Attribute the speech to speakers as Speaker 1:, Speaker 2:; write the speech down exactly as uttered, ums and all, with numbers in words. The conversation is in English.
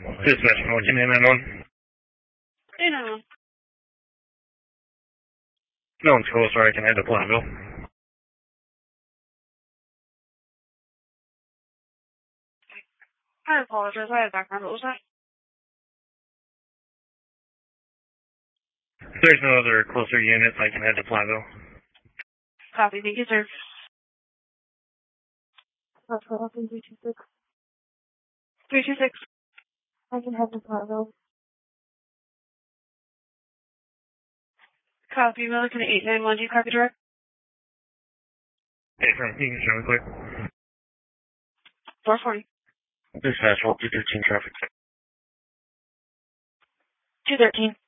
Speaker 1: Dispatch, what can you nine one?
Speaker 2: Hey, no.
Speaker 1: No one's close, sorry, I can head to Platteville.
Speaker 2: I apologize. I had background. What was that?
Speaker 1: If there's no other closer units, I can head to Platteville.
Speaker 2: Copy. Thank you, sir. That's what happened. three two six. three two six. I can head to Platteville. Copy. We're looking at eight nine one. Do you copy direct?
Speaker 1: Hey, from, you can show me quick.
Speaker 2: four forty.
Speaker 1: Dispatch, hold two thirteen traffic.
Speaker 2: two thirteen.